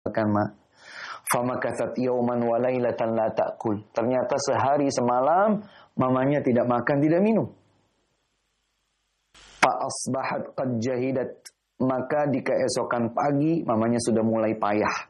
makan, Ma. Famakathat yawman wa lailatan la ta'kul. Ternyata sehari semalam mamanya tidak makan, tidak minum. Fa asbahat qad jahidat. Maka di keesokan pagi mamanya sudah mulai payah.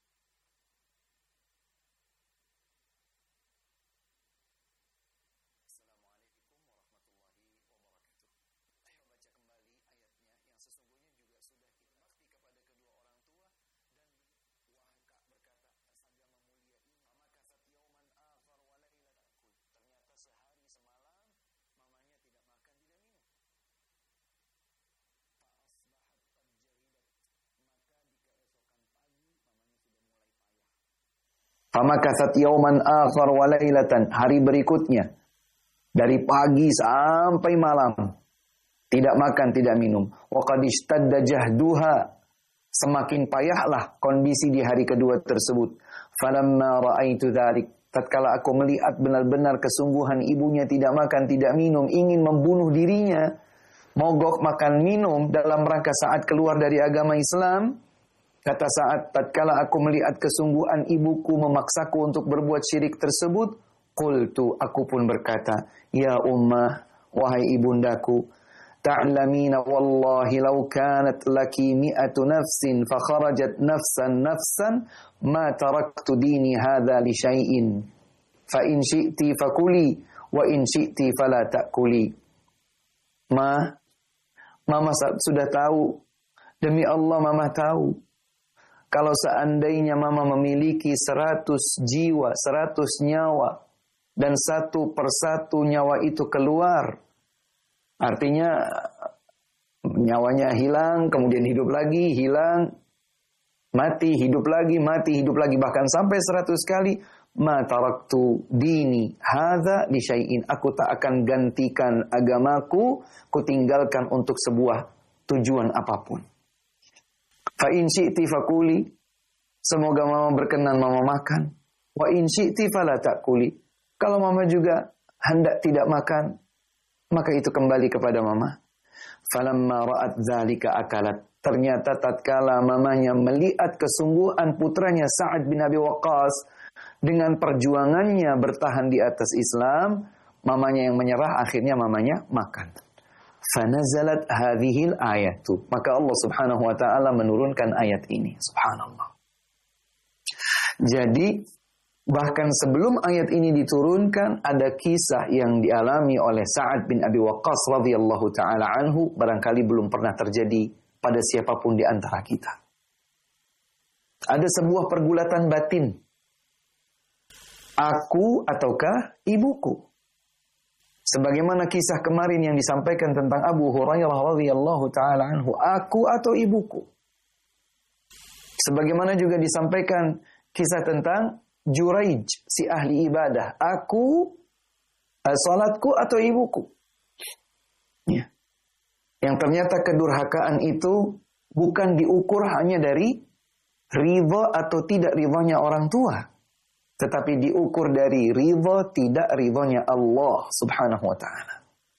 Famakathat yawman akhar wa lailatan. Hari berikutnya, dari pagi sampai malam, tidak makan, tidak minum. Wa qad ishtadda jahduha. Semakin payahlah kondisi di hari kedua tersebut. Falamma ra'aitu dzalik. Tatkala aku melihat benar-benar kesungguhan ibunya tidak makan, tidak minum, ingin membunuh dirinya, mogok makan minum dalam rangka saat keluar dari agama Islam. Kata Sa'ad, tatkala aku melihat kesungguhan ibuku memaksaku untuk berbuat syirik tersebut, qultu, aku pun berkata, ya ummah, wahai ibundaku, ta'lamina wallahi law kanat laki mi'atu nafsin fa kharajat nafsan ma taraktu dini hadha li syai'in fa in syi'ti fakuli wa in syi'ti fala ta'kuli. Mama sudah tahu, demi Allah Mama tahu, kalau seandainya Mama memiliki 100 jiwa, 100 nyawa, dan satu persatu nyawa itu keluar, artinya nyawanya hilang, kemudian hidup lagi, hilang, mati, hidup lagi, bahkan sampai 100 kali, ma taraktu dini hadza li syai'in, aku tak akan gantikan agamaku, ku tinggalkan untuk sebuah tujuan apapun. Fa in syi'ti fakuli, semoga Mama berkenan Mama makan. Wa in syi'ti fala ta'kuli, kalau Mama juga hendak tidak makan, maka itu kembali kepada Mama. Falamma ra'at dzalika akalat. Ternyata tatkala mamanya melihat kesungguhan putranya Sa'ad bin Abi Waqqas dengan perjuangannya bertahan di atas Islam, mamanya yang menyerah, akhirnya mamanya makan. Fanazalat hadhil ayatu. Maka Allah Subhanahu wa taala menurunkan ayat ini. Subhanallah. Jadi bahkan sebelum ayat ini diturunkan, ada kisah yang dialami oleh Sa'ad bin Abi Waqqas radhiyallahu taala anhu, barangkali belum pernah terjadi pada siapapun di antara kita. Ada sebuah pergulatan batin. Aku ataukah ibuku? Sebagaimana kisah kemarin yang disampaikan tentang Abu Hurairah radhiyallahu taala anhu, aku atau ibuku. Sebagaimana juga disampaikan kisah tentang Juraij, si ahli ibadah, aku, salatku atau ibuku. Ya. Yang ternyata kedurhakaan itu bukan diukur hanya dari ridha atau tidak ridhanya orang tua, tetapi diukur dari ridha tidak ridhanya Allah Subhanahu wa taala.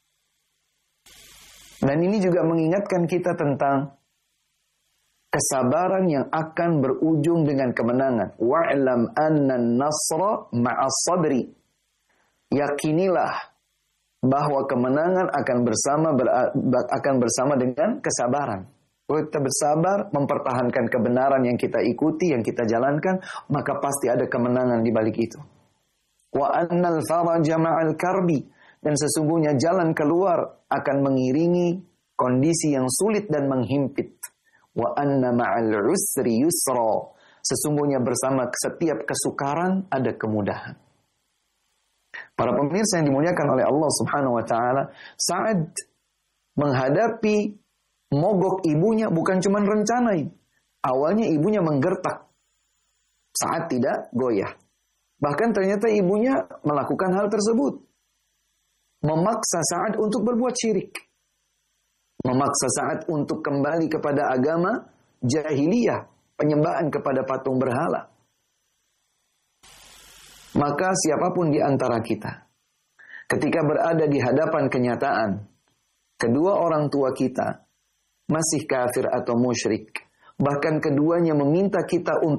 Dan ini juga mengingatkan kita tentang kesabaran yang akan berujung dengan kemenangan. Wa'lam anna an-nasra ma'as sabri. Yakinilah bahwa kemenangan akan bersama dengan kesabaran. Kalau kita bersabar mempertahankan kebenaran yang kita ikuti, yang kita jalankan, maka pasti ada kemenangan di balik itu. Wa annal faraja ma'al karbi, dan sesungguhnya jalan keluar akan mengiringi kondisi yang sulit dan menghimpit. Wa anna ma'al usri yusra, sesungguhnya bersama setiap kesukaran ada kemudahan. Para pemirsa yang dimuliakan oleh Allah Subhanahu wa taala, Sa'ad menghadapi mogok ibunya bukan cuma rencana. Awalnya ibunya menggertak. Sa'ad tidak goyah. Bahkan ternyata ibunya melakukan hal tersebut. Memaksa Sa'ad untuk berbuat syirik. Memaksa Sa'ad untuk kembali kepada agama jahiliyah, penyembahan kepada patung berhala. Maka siapapun di antara kita, ketika berada di hadapan kenyataan, kedua orang tua kita masih kafir atau musyrik, bahkan keduanya meminta kita untuk